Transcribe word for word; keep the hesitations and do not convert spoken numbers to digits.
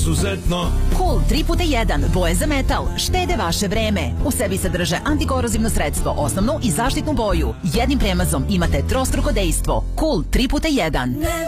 izuzetno. Cool tri puta jedan, boje za metal, štede vaše vreme. U sebi sadrže antikorozivno sredstvo, osnovnu i zaštitnu boju. Jednim premazom imate trostruko dejstvo. Cool tri puta jedan.